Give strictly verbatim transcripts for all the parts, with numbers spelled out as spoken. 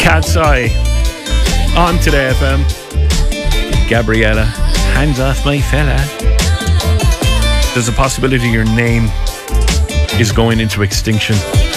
Cat's Eye on Today F M. Gabriella, hands off my fella. There's a possibility your name is going into extinction.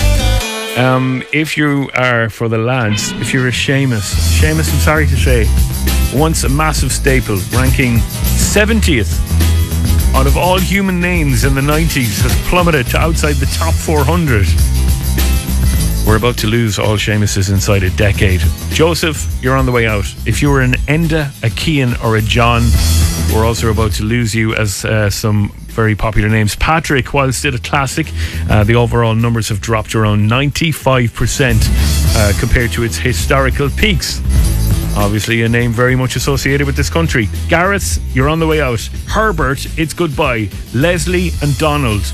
Um, if you are, for the lads, if you're a Seamus, Seamus, I'm sorry to say, once a massive staple, ranking seventieth out of all human names in the nineties, has plummeted to outside the top four hundred. We're about to lose all Seamuses inside a decade. Joseph, you're on the way out. If you were an Enda, a Cian or a John, we're also about to lose you as uh, some very popular names. Patrick, while still a classic, uh, the overall numbers have dropped around ninety-five percent uh, compared to its historical peaks. Obviously a name very much associated with this country. Gareth, you're on the way out. Herbert, it's goodbye. Leslie and Donald,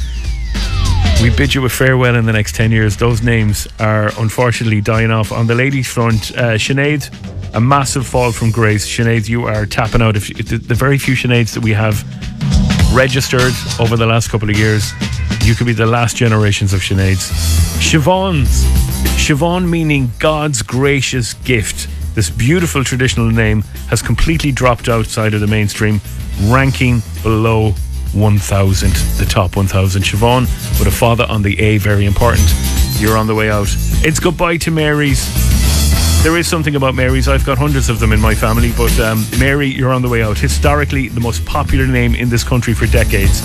we bid you a farewell in the next ten years. Those names are unfortunately dying off. On the ladies' front, uh, Sinead, a massive fall from grace. Sinead, you are tapping out. If, if the, the very few Sineads that we have registered over the last couple of years, you could be the last generations of Sineads. Siobhan's, Siobhan meaning God's gracious gift. This beautiful traditional name has completely dropped outside of the mainstream, ranking below one thousand, the top one thousand. Siobhan with a father on the A, very important. You're on the way out. It's goodbye to Marys. There is something about Marys. I've got hundreds of them in my family, but um, Mary, you're on the way out. Historically the most popular name in this country for decades.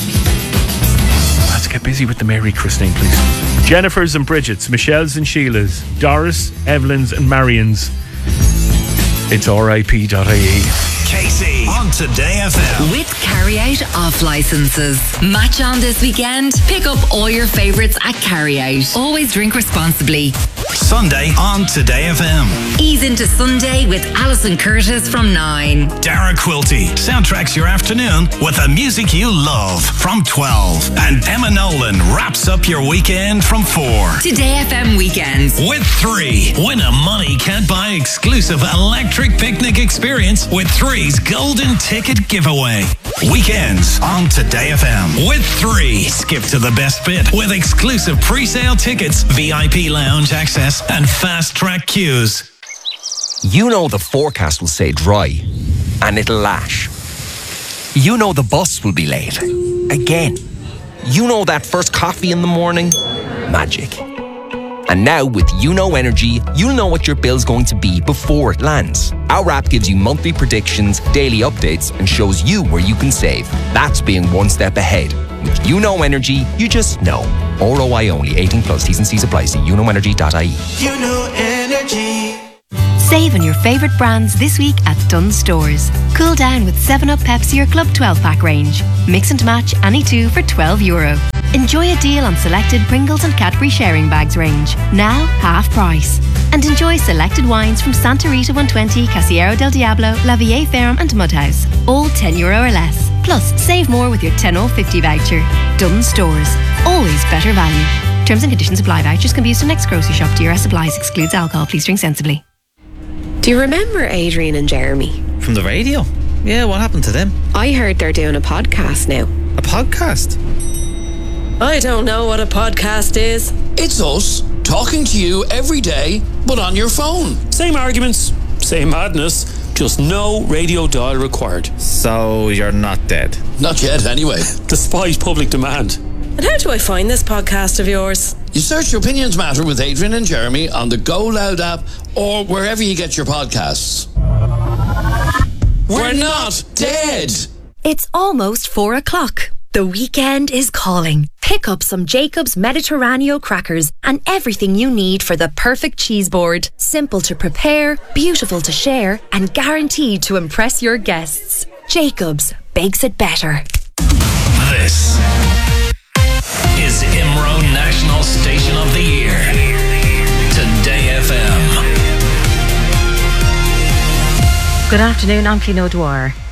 Let's get busy with the Mary Christine, please. Jennifer's and Bridget's, Michelle's and Sheila's, Doris, Evelyn's and Marion's. It's R I P dot I E. Casey on Today F M. With Carryout off licenses. Match on this weekend. Pick up all your favourites at Carryout. Always drink responsibly. Sunday on Today F M. Ease into Sunday with Alison Curtis from nine. Dara Quilty soundtracks your afternoon with the music you love from twelve. And Emma Nolan wraps up your weekend from four. Today F M weekends. With three. Win a money can't buy exclusive electric picnic experience with three's golden ticket giveaway. Weekends on Today F M. With three. Skip to the best bit with exclusive pre-sale tickets, V I P lounge access and fast track queues. You know the forecast will say dry and it'll lash. You know the bus will be late. Again. You know that first coffee in the morning? Magic. And now with You Know Energy, you'll know what your bill's going to be before it lands. Our app gives you monthly predictions, daily updates, and shows you where you can save. That's being one step ahead. With You Know Energy, you just know. R O I only, eighteen plus, T's and C's apply. See you know energy dot I E. You Know Energy. Save on your favourite brands this week at Dunnes Stores. Cool down with seven up Pepsi or Club twelve pack range. Mix and match any two for twelve euro. Enjoy a deal on selected Pringles and Cadbury sharing bags range. Now half price. And enjoy selected wines from Santa Rita one twenty, Casillero del Diablo, La Vie Ferme and Mudhouse. All ten euro or less. Plus, save more with your ten off fifty voucher. Dunnes Stores. Always better value. Terms and conditions apply. Vouchers can be used to next grocery shop. D R S supplies. Excludes alcohol. Please drink sensibly. Do you remember Adrian and Jeremy? From the radio? Yeah, what happened to them? I heard they're doing a podcast now. A podcast? I don't know what a podcast is. It's us talking to you every day, but on your phone. Same arguments, same madness, just no radio dial required. So you're not dead? Not yet, anyway. Despite public demand. And how do I find this podcast of yours? You search Opinions Matter with Adrian and Jeremy on the Go Loud app or wherever you get your podcasts. We're not dead. It's almost four o'clock. The weekend is calling. Pick up some Jacob's Mediterraneo crackers and everything you need for the perfect cheese board. Simple to prepare, beautiful to share, and guaranteed to impress your guests. Jacob's bakes it better. This is IMRO National Station of the Year. Today F M. Good afternoon, I'm Fino Dwyer.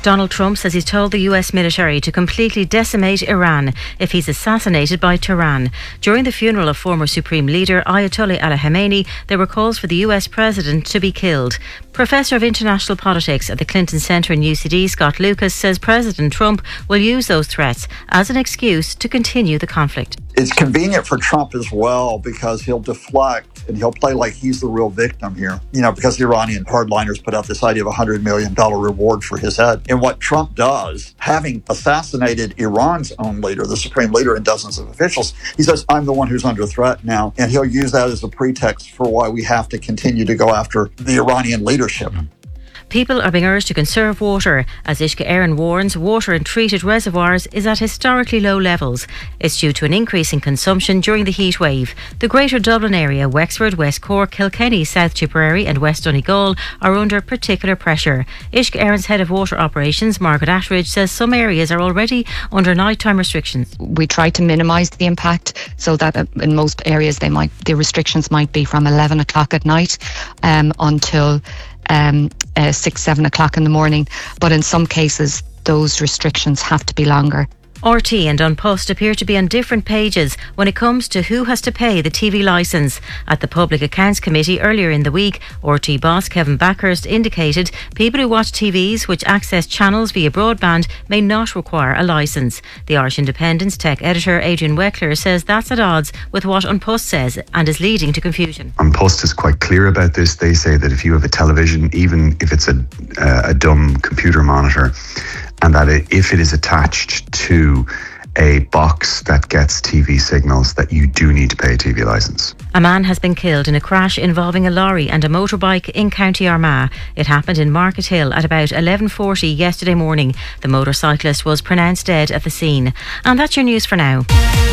Donald Trump says he's told the U S military to completely decimate Iran if he's assassinated by Tehran. During the funeral of former Supreme Leader Ayatollah Ali Khamenei, there were calls for the U S president to be killed. Professor of International Politics at the Clinton Centre in U C D, Scott Lucas, says President Trump will use those threats as an excuse to continue the conflict. It's convenient for Trump as well because he'll deflect and he'll play like he's the real victim here. You know, because the Iranian hardliners put out this idea of a one hundred million dollars reward for his head. And what Trump does, having assassinated Iran's own leader, the supreme leader, and dozens of officials, he says, I'm the one who's under threat now. And he'll use that as a pretext for why we have to continue to go after the Iranian leadership. People are being urged to conserve water. As Uisce Éireann warns, water in treated reservoirs is at historically low levels. It's due to an increase in consumption during the heat wave. The Greater Dublin area, Wexford, West Cork, Kilkenny, South Tipperary and West Donegal are under particular pressure. Uisce Éireann's head of water operations, Margaret Attridge, says some areas are already under nighttime restrictions. We try to minimise the impact so that in most areas they might the restrictions might be from eleven o'clock at night um, until Um, uh, six, seven o'clock in the morning, but in some cases those restrictions have to be longer. R T and An Post appear to be on different pages when it comes to who has to pay the T V licence. At the Public Accounts Committee earlier in the week, R T boss Kevin Backhurst indicated people who watch T Vs which access channels via broadband may not require a licence. The Irish Independent's tech editor Adrian Weckler says that's at odds with what An Post says and is leading to confusion. An Post is quite clear about this. They say that if you have a television, even if it's a, uh, a dumb computer monitor, and that it, if it is attached to a box that gets T V signals, that you do need to pay a T V licence. A man has been killed in a crash involving a lorry and a motorbike in County Armagh. It happened in Market Hill at about eleven forty yesterday morning. The motorcyclist was pronounced dead at the scene. And that's your news for now.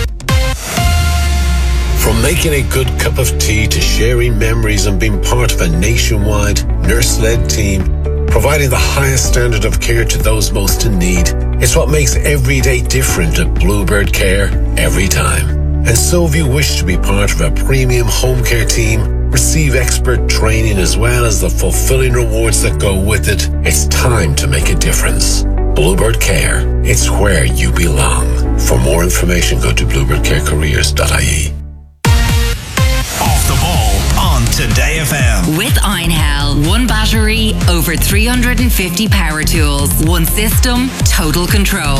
From making a good cup of tea to sharing memories and being part of a nationwide nurse-led team, providing the highest standard of care to those most in need. It's what makes every day different at Bluebird Care every time. And so if you wish to be part of a premium home care team, receive expert training as well as the fulfilling rewards that go with it, it's time to make a difference. Bluebird Care, it's where you belong. For more information, go to bluebird care careers dot I E. Off the ball on Today F M. With Einhell, one battery, over three hundred fifty power tools, one system, total control.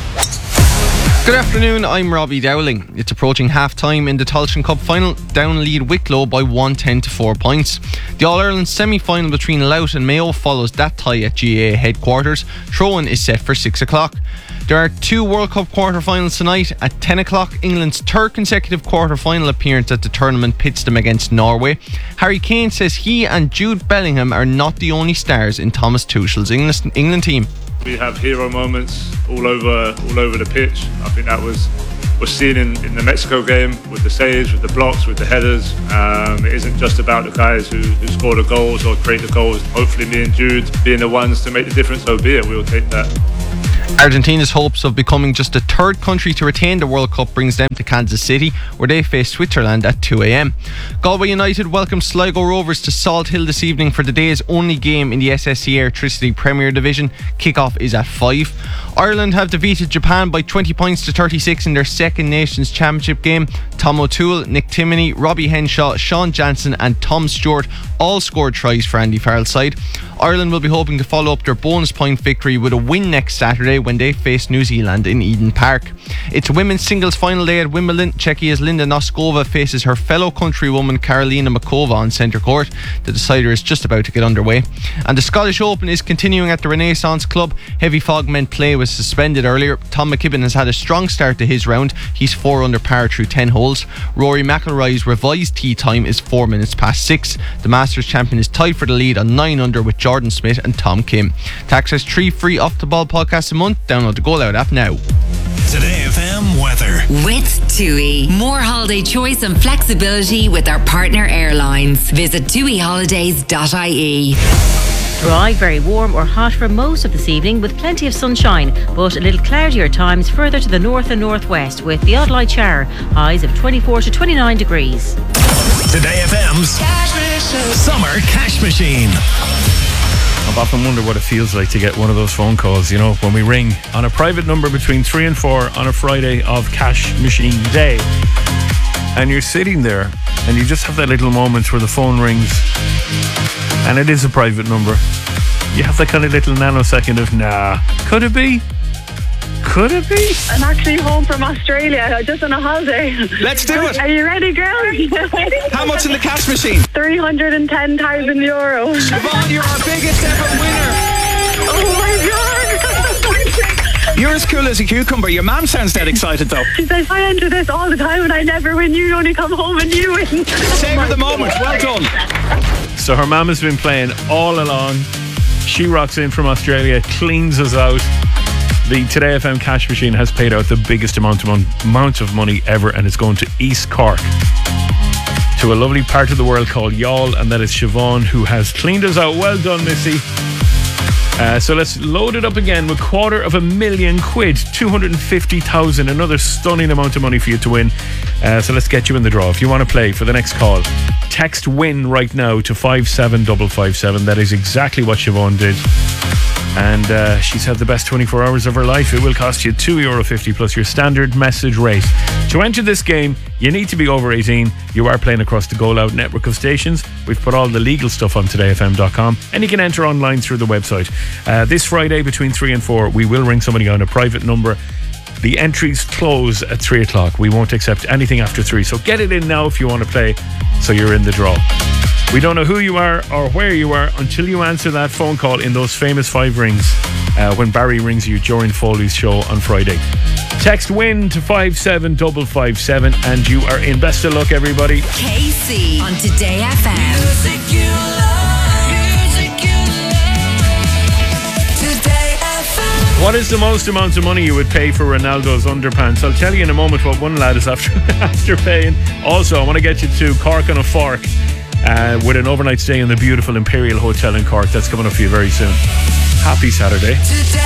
Good afternoon, I'm Robbie Dowling. It's approaching half-time in the Tailteann Cup final. Down lead Wicklow by one ten to four points. The All-Ireland semi-final between Louth and Mayo follows that tie at G A A headquarters. Throw-in is set for six o'clock. There are two World Cup quarter-finals tonight. At ten o'clock, England's third consecutive quarter-final appearance at the tournament pits them against Norway. Harry Kane says he and Jude Bellingham are not the only stars in Thomas Tuchel's England team. We have hero moments all over all over the pitch. I think that was was seen in, in the Mexico game with the saves, with the blocks, with the headers. Um, it isn't just about the guys who, who score the goals or create the goals. Hopefully me and Jude being the ones to make the difference, so be it. We'll take that. Argentina's hopes of becoming just the third country to retain the World Cup brings them to Kansas City, where they face Switzerland at two a.m. Galway United welcomes Sligo Rovers to Salt Hill this evening for the day's only game in the S S C Airtricity Premier Division. Kick-off is at five. Ireland have defeated Japan by twenty points to thirty-six in their second Nations Championship game. Tom O'Toole, Nick Timoney, Robbie Henshaw, Sean Jansen and Tom Stewart all scored tries for Andy Farrell's side. Ireland will be hoping to follow up their bonus point victory with a win next Saturday when they face New Zealand in Eden Park. It's a women's singles final day at Wimbledon. Czechia's Linda Noskova faces her fellow countrywoman Karolina Makova on centre court. The decider is just about to get underway. And the Scottish Open is continuing at the Renaissance Club. Heavy fog meant play was suspended earlier. Tom McKibben has had a strong start to his round. He's four under par through ten holes. Rory McIlroy's revised tee time is four minutes past six. The Masters champion is tied for the lead on nine under with Jordan Smith and Tom Kim. To access three free Off the Ball podcasts a month, download the Go Loud app now. Today F M weather. With TUI. More holiday choice and flexibility with our partner airlines. Visit tui holidays dot I E. Dry, very warm or hot for most of this evening with plenty of sunshine, but a little cloudier times further to the north and northwest with the odd light shower. Highs of twenty-four to twenty-nine degrees. Today F M's Summer Cash Machine. I've often wondered what it feels like to get one of those phone calls, you know, when we ring on a private number between three and four on a Friday of Cash Machine Day. And you're sitting there and you just have that little moment where the phone rings and it is a private number. You have that kind of little nanosecond of, nah, could it be? Could it be? I'm actually home from Australia, just on a holiday. Let's do it. Are you ready, girls? How much in the cash machine? three hundred ten thousand euros. Siobhan, you're our biggest ever winner. Oh my God. You're as cool as a cucumber. Your mum sounds dead excited though. She says, I enter this all the time and I never win. You only come home and you win. Savor the moment. Well done. So her mum has been playing all along. She rocks in from Australia, cleans us out. The Today F M cash machine has paid out the biggest amount of, mon- amount of money ever, and it's going to East Cork, to a lovely part of the world called Youghal, and that is Siobhan who has cleaned us out. Well done, Missy. Uh, so let's load it up again with quarter of a million quid, two hundred fifty thousand, another stunning amount of money for you to win. Uh, so let's get you in the draw. If you want to play for the next call, text WIN right now to five seven five five seven. That is exactly what Siobhan did. And uh, she's had the best twenty-four hours of her life. It will cost you two euro fifty plus your standard message rate. To enter this game, you need to be over eighteen. You are playing across the Go Loud network of stations. We've put all the legal stuff on today f m dot com, and you can enter online through the website. Uh, this Friday between three and four, we will ring somebody on a private number. The entries close at three o'clock. We won't accept anything after three, so get it in now if you want to play, so you're in the draw. We don't know who you are or where you are until you answer that phone call in those famous five rings uh, when Barry rings you during Foley's show on Friday. Text WIN to five seven five five seven and you are in. Best of luck, everybody. K C on Today F M. Music you love, music you love. Today F M. What is the most amount of money you would pay for Ronaldo's underpants? I'll tell you in a moment what one lad is after, after paying. Also, I want to get you to Cork on a Fork. Uh, with an overnight stay in the beautiful Imperial Hotel in Cork. That's coming up for you very soon. Happy Saturday.